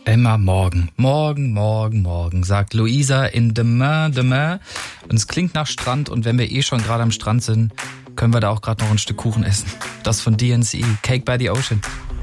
Immer morgen, sagt Luisa in Demain. Und es klingt nach Strand und wenn wir schon gerade am Strand sind, können wir da auch gerade noch ein Stück Kuchen essen. Das von DNCE, Cake by the Ocean.